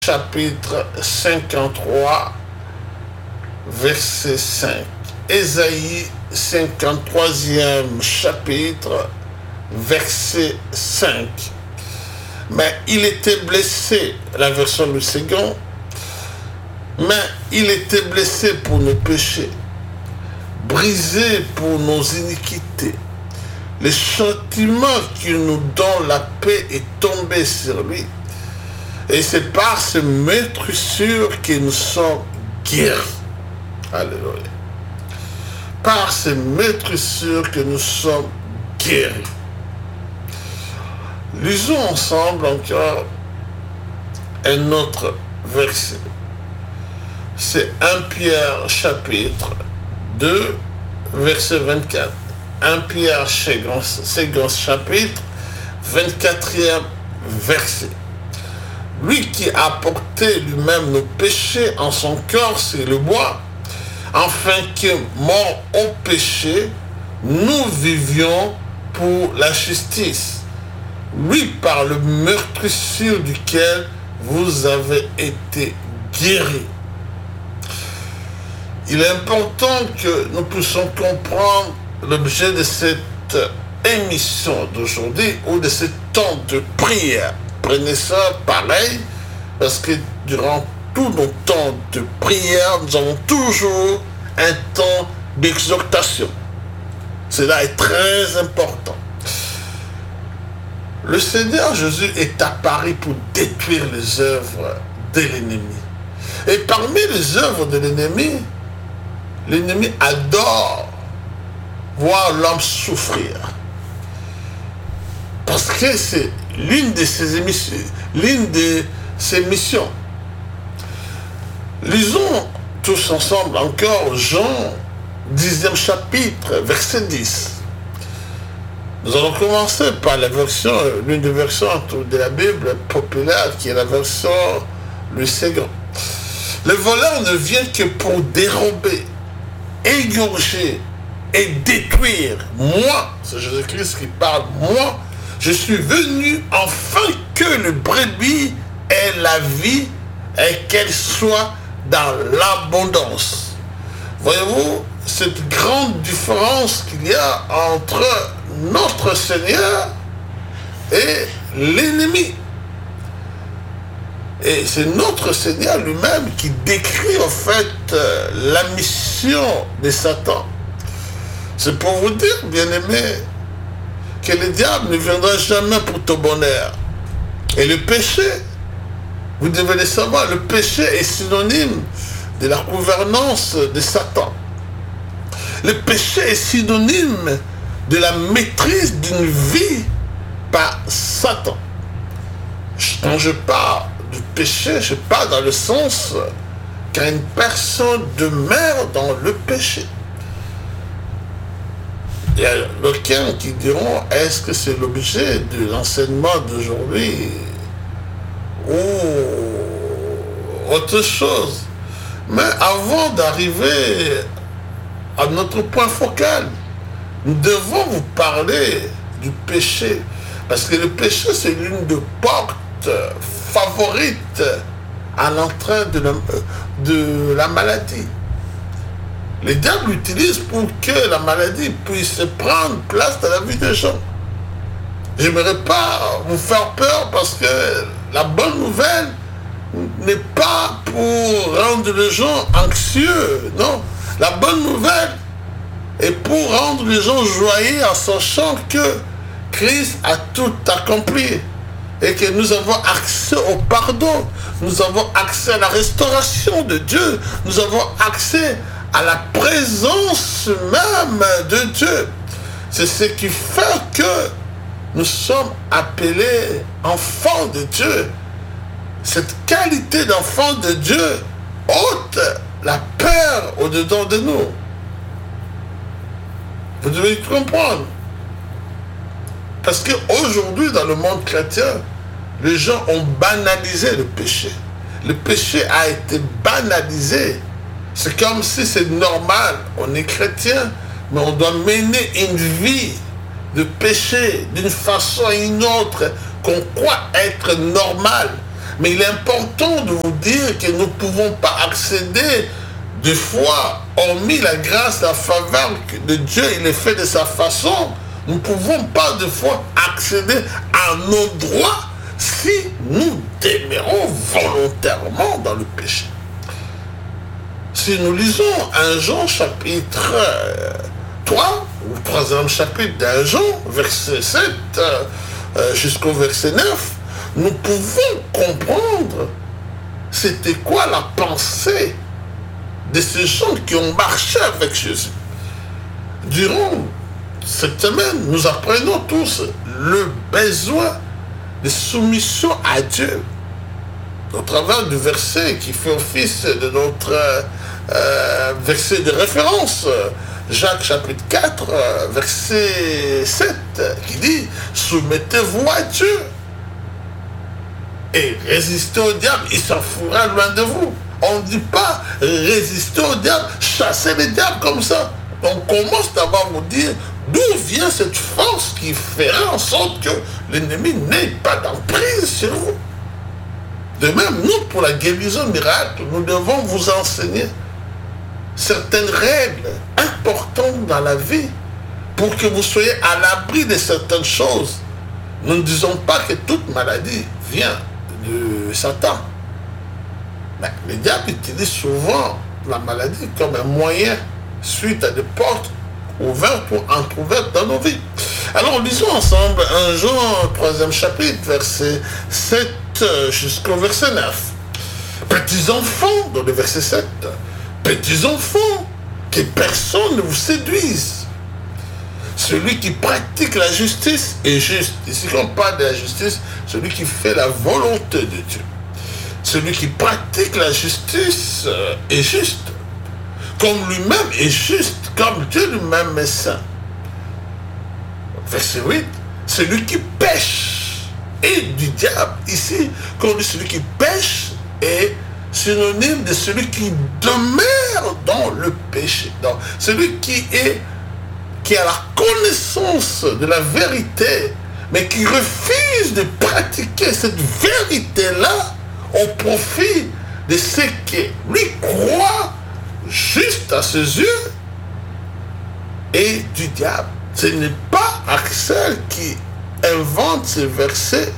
chapitre 53, verset 5. Ésaïe 53e chapitre, verset 5. Mais il était blessé, la version du second, mais il était blessé pour nos péchés, brisé pour nos iniquités. Le châtiment qui nous donne la paix est tombé sur lui. Et c'est par ces meurtrissures que nous sommes guéris. Alléluia. Par ces meurtrissures que nous sommes guéris. Lisons ensemble encore un autre verset. C'est 1 Pierre chapitre 2, verset 24. 1 Pierre second chapitre, 24e verset. Lui qui a porté lui-même nos péchés en son corps sur le bois, afin que, morts au péché, nous vivions pour la justice. Lui par le meurtrissure duquel vous avez été guéris. Il est important que nous puissions comprendre l'objet de cette émission d'aujourd'hui ou de ce temps de prière. Prenez ça pareil, parce que durant tous nos temps de prière, nous avons toujours un temps d'exhortation. Cela est très important. Le Seigneur Jésus est apparu pour détruire les œuvres de l'ennemi. Et parmi les œuvres de l'ennemi adore voir l'homme souffrir. Parce que c'est l'une de ses missions. Lisons tous ensemble encore Jean 10e chapitre, verset 10. Nous allons commencer par la version, l'une des versions de la Bible populaire, qui est la version le second. Le voleur ne vient que pour dérober, égorger et détruire. Moi, c'est Jésus-Christ qui parle, moi, je suis venu afin que le brebis ait la vie et qu'elle soit dans l'abondance. Voyez-vous cette grande différence qu'il y a entre notre Seigneur et l'ennemi. Et c'est notre Seigneur lui-même qui décrit en fait la mission de Satan. C'est pour vous dire, bien-aimés, que le diable ne viendra jamais pour ton bonheur. Et le péché, vous devez le savoir, le péché est synonyme de la gouvernance de Satan. Le péché est synonyme de la maîtrise d'une vie par Satan. Quand je parle du péché, je parle dans le sens quand une personne demeure dans le péché. Il y a d'aucuns qui diront, est-ce que c'est l'objet de l'enseignement d'aujourd'hui ou autre chose? Mais avant d'arriver à notre point focal, nous devons vous parler du péché. Parce que le péché, c'est l'une des portes favorites à l'entrée de la maladie. Le diable l'utilise pour que la maladie puisse prendre place dans la vie des gens. Je n'aimerais pas vous faire peur parce que la bonne nouvelle n'est pas pour rendre les gens anxieux, non. La bonne nouvelle est pour rendre les gens joyeux en sachant que Christ a tout accompli et que nous avons accès au pardon, nous avons accès à la restauration de Dieu, nous avons accès à la présence même de Dieu. C'est ce qui fait que nous sommes appelés enfants de Dieu. Cette qualité d'enfant de Dieu ôte la peur au-dedans de nous. Vous devez comprendre. Parce qu'aujourd'hui, dans le monde chrétien, les gens ont banalisé le péché. Le péché a été banalisé. C'est comme si c'est normal. On est chrétien, mais on doit mener une vie de péché d'une façon ou une autre qu'on croit être normale. Mais il est important de vous dire que nous ne pouvons pas accéder des fois, hormis la grâce, la faveur de Dieu, il est fait de sa façon. Nous ne pouvons pas des fois accéder à nos droits si nous demeurons volontairement dans le péché. Si nous lisons 1 Jean chapitre 3, ou 3e chapitre d'1 Jean, verset 7 jusqu'au verset 9, nous pouvons comprendre c'était quoi la pensée de ces gens qui ont marché avec Jésus. Durant cette semaine, nous apprenons tous le besoin de soumission à Dieu. Au travers du verset qui fait office de notre verset de référence, Jacques chapitre 4, verset 7, qui dit « Soumettez-vous à Dieu et résistez au diable, il s'enfuira loin de vous. » On ne dit pas résister au diable, chasser le diable comme ça. On commence d'abord à vous dire d'où vient cette force qui fera en sorte que l'ennemi n'ait pas d'emprise sur vous. De même, nous, pour la guérison miracle, nous devons vous enseigner certaines règles importantes dans la vie pour que vous soyez à l'abri de certaines choses. Nous ne disons pas que toute maladie vient de Satan. Mais le diable utilise souvent la maladie comme un moyen suite à des portes ouvertes ou entrouvertes dans nos vies. Alors lisons ensemble 1 Jean 3e chapitre, verset 7 jusqu'au verset 9. Petits enfants, dans le verset 7, petits enfants, que personne ne vous séduise. Celui qui pratique la justice est juste. Ici, quand on parle de la justice, celui qui fait la volonté de Dieu. Celui qui pratique la justice est juste. Comme lui-même est juste, comme Dieu lui-même est saint. Verset 8. Celui qui pêche est du diable. Ici, quand on dit celui qui pêche est synonyme de celui qui demeure dans le péché. Donc, celui qui a la connaissance de la vérité, mais qui refuse de pratiquer cette vérité-là au profit de ce que lui croit juste à ses yeux et du diable. Ce n'est pas Axel qui invente ces versets.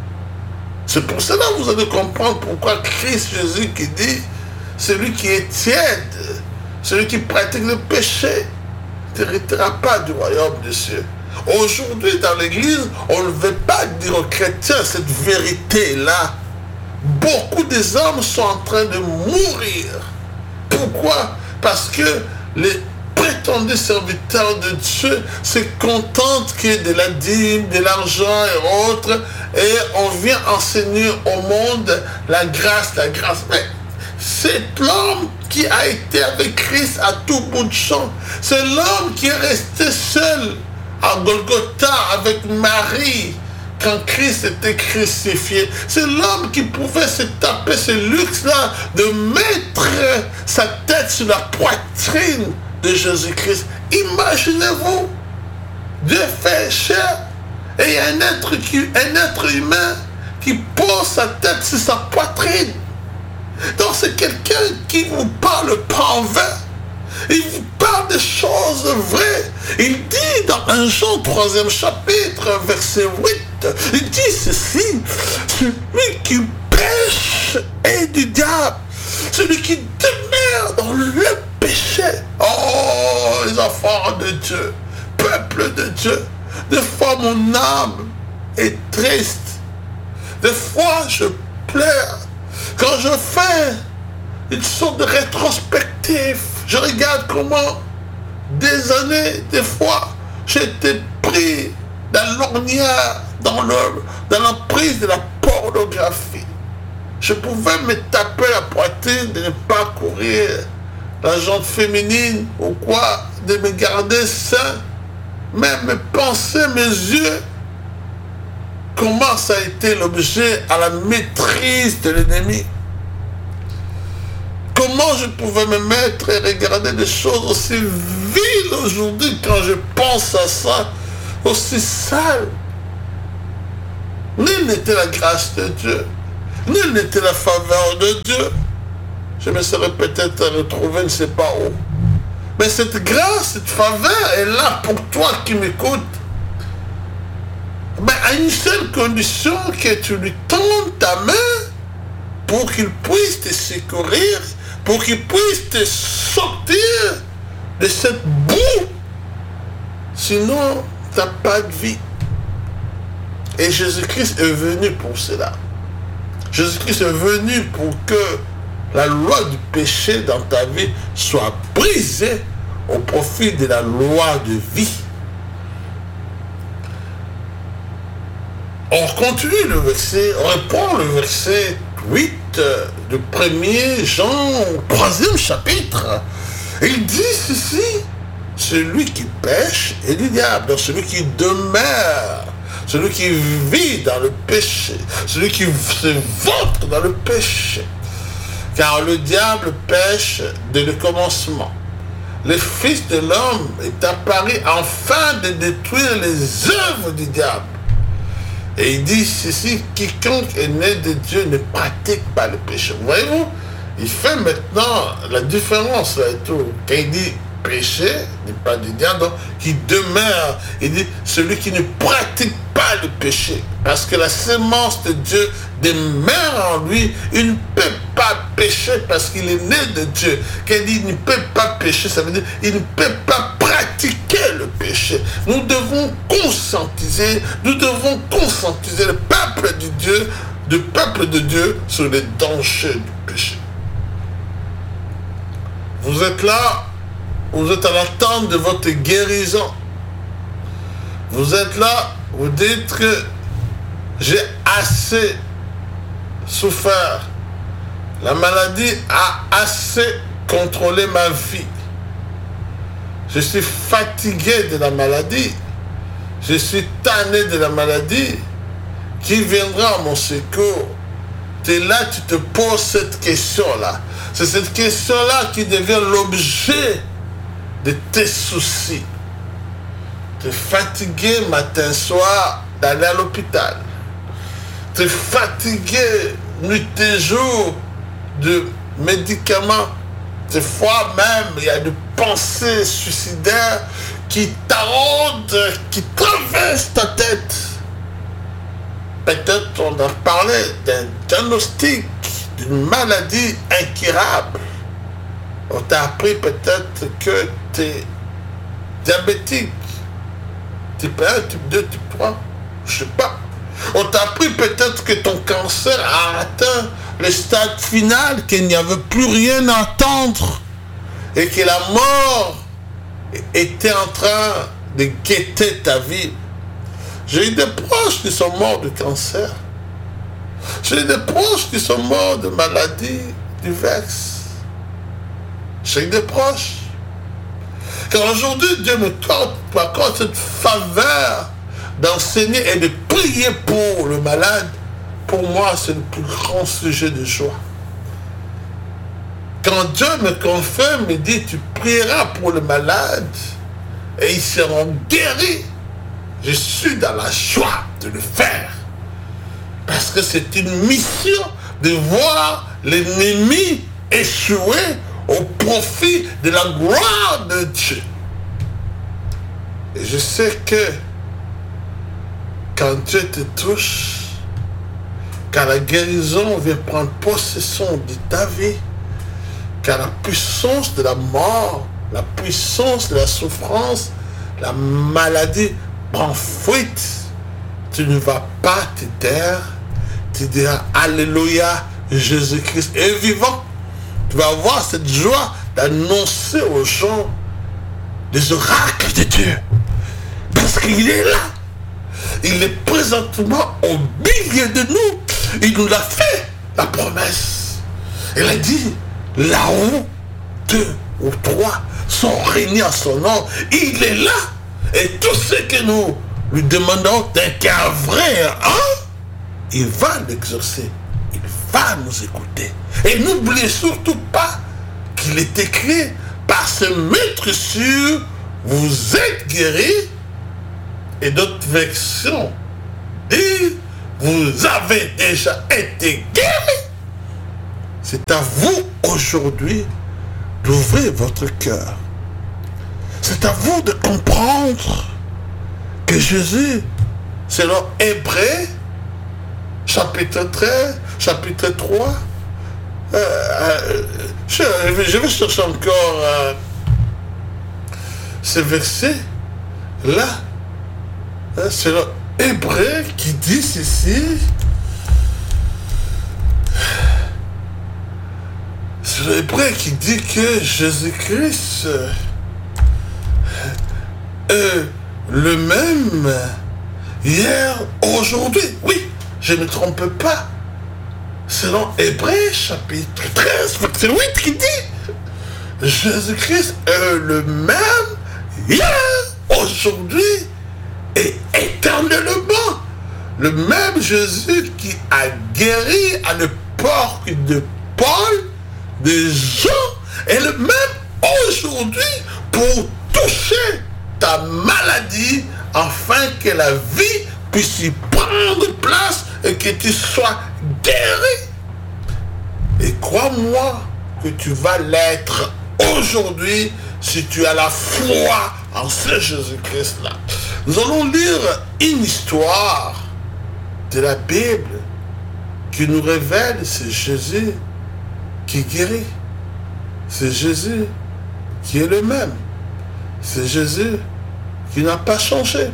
C'est pour cela que vous allez comprendre pourquoi Christ Jésus qui dit celui qui est tiède, celui qui pratique le péché, n'héritera pas du royaume des cieux. Aujourd'hui, dans l'église, on ne veut pas dire aux chrétiens cette vérité-là. Beaucoup des hommes sont en train de mourir. Pourquoi? Parce que les prétendus serviteurs de Dieu se contentent que de la dîme, de l'argent et autres, et on vient enseigner au monde la grâce, la grâce. Mais c'est l'homme qui a été avec Christ à tout bout de champ. C'est l'homme qui est resté seul à Golgotha avec Marie quand Christ était crucifié. C'est l'homme qui pouvait se taper ce luxe-là de mettre sa tête sur la poitrine de Jésus-Christ. Imaginez-vous, Dieu fait chair et un être humain qui pose sa tête sur sa poitrine. Donc c'est quelqu'un qui vous parle pas en vain. Il vous parle des choses vraies. Il dit dans 1 Jean 3e chapitre, verset 8, il dit ceci: celui qui pêche est du diable, celui qui demeure dans le péché. Oh, les enfants de Dieu, peuple de Dieu, des fois mon âme est triste, des fois je pleure. Quand je fais une sorte de rétrospective, je regarde comment des années, des fois, j'ai été pris dans l'ornière, dans l'emprise de la pornographie. Je pouvais me taper la poitrine de ne pas courir la jambe féminine ou quoi, de me garder sain, même mes pensées, mes yeux. Comment ça a été l'objet à la maîtrise de l'ennemi? Comment je pouvais me mettre et regarder des choses aussi viles aujourd'hui quand je pense à ça, aussi sale? Nulle n'était la grâce de Dieu. Nulle n'était la faveur de Dieu. Je me serais peut-être retrouvé, je ne sais pas où. Mais cette grâce, cette faveur est là pour toi qui m'écoutes. Mais à une seule condition, que tu lui tends ta main pour qu'il puisse te secourir, pour qu'il puisse te sortir de cette boue. Sinon, tu n'as pas de vie. Et Jésus-Christ est venu pour cela. Jésus-Christ est venu pour que la loi du péché dans ta vie soit brisée au profit de la loi de vie. On continue le verset, on reprend le verset 8 du 1er Jean, 3e chapitre. Il dit ceci, celui qui pêche est du diable, donc celui qui demeure, celui qui vit dans le péché, celui qui se vautre dans le péché. Car le diable pêche dès le commencement. Le Fils de l'homme est apparu afin de détruire les œuvres du diable. Et il dit ceci, quiconque est né de Dieu ne pratique pas le péché. Voyez-vous, il fait maintenant la différence là et tout. Quand il dit péché, il n'est pas du diable, donc qui demeure. Il dit celui qui ne pratique pas le péché. Parce que la sémence de Dieu demeure en lui, il ne peut pas pécher parce qu'il est né de Dieu. Quand il dit il ne peut pas pécher, ça veut dire il ne peut pas pratiquer le péché. Nous devons conscientiser le peuple de Dieu sur les dangers du péché. Vous êtes là, vous êtes à l'attente de votre guérison. Vous êtes là, vous dites que j'ai assez souffert. La maladie a assez contrôlé ma vie. Je suis fatigué de la maladie. Je suis tanné de la maladie. Qui viendra à mon secours? Tu es là, tu te poses cette question-là. C'est cette question-là qui devient l'objet de tes soucis. Tu es fatigué matin, soir, d'aller à l'hôpital. Tu es fatigué nuit et jour de médicaments. Des fois même, il y a des pensées suicidaires qui taraudent, qui traversent ta tête. Peut-être on a parlé d'un diagnostic, d'une maladie incurable. On t'a appris peut-être que tu es diabétique. Type 1, type 2, type 3, je ne sais pas. On t'a appris peut-être que ton cancer a atteint le stade final, qu'il n'y avait plus rien à attendre et que la mort était en train de guetter ta vie. J'ai eu des proches qui sont morts de cancer. J'ai eu des proches qui sont morts de maladies diverses. J'ai eu des proches. Car aujourd'hui, Dieu me accorde cette faveur d'enseigner et de prier pour le malade. Pour moi, c'est le plus grand sujet de joie. Quand Dieu me confirme, il dit, tu prieras pour le malade et ils seront guéris. Je suis dans la joie de le faire. Parce que c'est une mission de voir l'ennemi échouer au profit de la gloire de Dieu. Et je sais que quand Dieu te touche, quand la guérison vient prendre possession de ta vie, quand la puissance de la mort, la puissance de la souffrance, la maladie prend fuite, tu ne vas pas te taire, tu diras Alléluia, Jésus-Christ est vivant. Tu vas avoir cette joie d'annoncer aux gens les oracles de Dieu. Parce qu'il est là. Il est présentement au milieu de nous. Il nous a fait la promesse. Il a dit, là-haut, 2 ou 3 sont réunis à son nom. Il est là. Et tout ce que nous lui demandons d'un cœur vrai, il va l'exaucer. Il va nous écouter. Et n'oubliez surtout pas qu'il est écrit par ce maître sûr, vous êtes guéris. Et d'autres versions disent, vous avez déjà été guéri. C'est à vous aujourd'hui d'ouvrir votre cœur. C'est à vous de comprendre que Jésus, selon Hébreux, chapitre 13, chapitre 3, je vais chercher encore ce verset-là. C'est le Hébreu qui dit ceci. C'est le Hébreu qui dit que Jésus-Christ est le même hier, aujourd'hui. Oui, je ne me trompe pas. Selon Hébreux chapitre 13, verset 8 qui dit Jésus-Christ est le même hier, aujourd'hui et éternellement. Le même Jésus qui a guéri à l'époque de Paul, des gens, est le même aujourd'hui pour toucher ta maladie afin que la vie puisse y prendre place et que tu sois guéri. Et crois-moi que tu vas l'être aujourd'hui si tu as la foi en ce Jésus-Christ-là. Nous allons lire une histoire de la Bible qui nous révèle c'est Jésus qui guérit. C'est Jésus qui est le même. C'est Jésus qui n'a pas changé.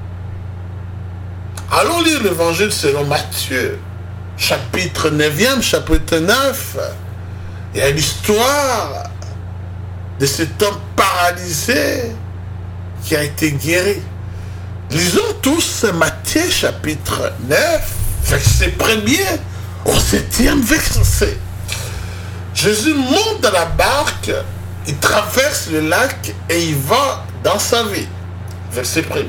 Allons lire l'évangile selon Matthieu, chapitre 9e, chapitre 9. Il y a l'histoire de cet homme paralysé qui a été guéri. Lisons tous Matthieu, chapitre 9, verset 1er au 7e verset. Jésus monte dans la barque, il traverse le lac et il va dans sa ville. Verset 1er.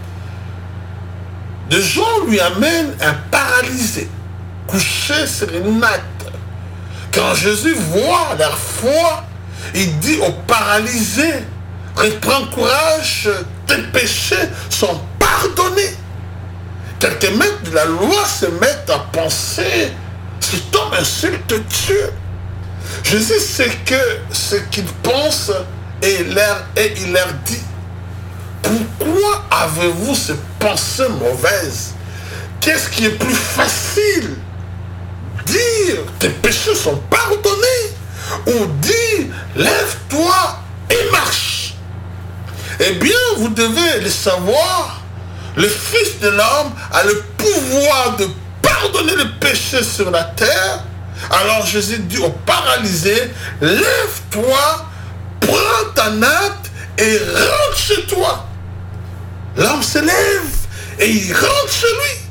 Des gens lui amènent un paralysé, couché sur une natte. Quand Jésus voit leur foi, il dit au paralysé, reprends courage, tes péchés sont pardonnés. Quelques maîtres de la loi se mettent à penser, cet homme insulte Dieu. Jésus sait ce qu'ils pensent et il leur dit, pourquoi avez-vous ces pensées mauvaises? Qu'est-ce qui est plus facile? Dire tes péchés sont pardonnés ou dire lève-toi et marche? Eh bien, vous devez le savoir, le Fils de l'homme a le pouvoir de pardonner les péchés sur la terre. Alors Jésus dit au paralysé, lève-toi, prends ta natte et rentre chez toi. L'homme se lève et il rentre chez lui.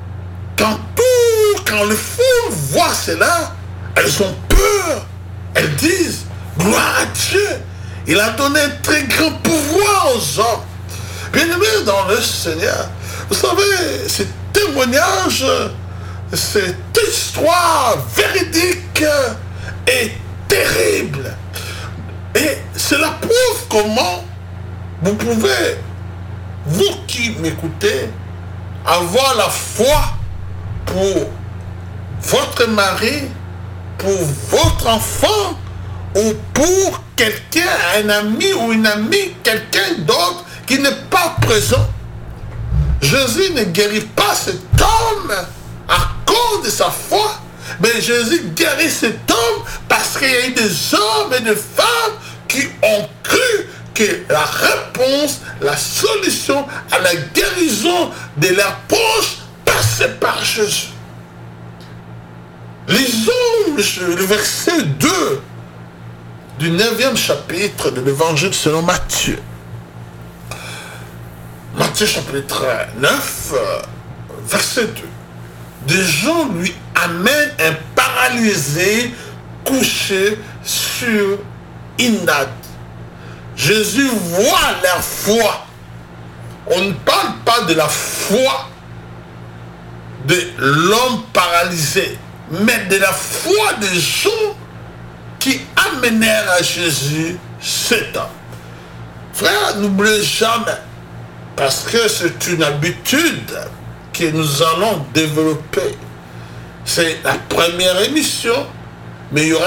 Quand les foules voient cela, elles ont peur. Elles disent, gloire à Dieu, il a donné un très grand pouvoir aux hommes. Bien-aimés dans le Seigneur, vous savez, ce témoignage, cette histoire véridique est terrible. Et cela prouve comment vous pouvez, vous qui m'écoutez, avoir la foi pour votre mari, pour votre enfant, ou pour quelqu'un, un ami ou une amie, quelqu'un d'autre qui n'est pas présent. Jésus ne guérit pas cet homme à cause de sa foi, mais Jésus guérit cet homme parce qu'il y a eu des hommes et des femmes qui ont cru que la réponse, la solution à la guérison de leurs proches passait par Jésus. Lisons le verset 2 du 9e chapitre de l'évangile selon Matthieu. Matthieu chapitre 9, verset 2. Des gens lui amènent un paralysé couché sur une natte. Jésus voit leur foi. On ne parle pas de la foi de l'homme paralysé, mais de la foi des gens qui amenèrent à Jésus cet homme. Frère, n'oubliez jamais, parce que c'est une habitude que nous allons développer. C'est la première émission, mais il y aura